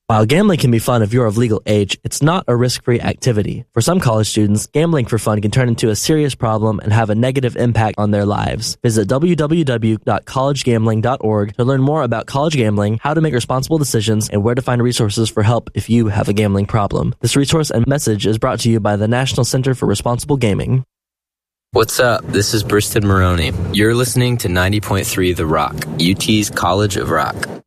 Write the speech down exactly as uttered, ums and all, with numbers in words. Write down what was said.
While gambling can be fun if you're of legal age, it's not a risk-free activity. For some college students, gambling for fun can turn into a serious problem and have a negative impact on their lives. Visit w w w dot college gambling dot org to learn more about college gambling, how to make responsible decisions, and where to find resources for help if you have a gambling problem. This resource and message is brought to you by the National Center for Responsible Gaming. What's up? This is Briston Maroney. You're listening to ninety point three The Rock, U T's College of Rock.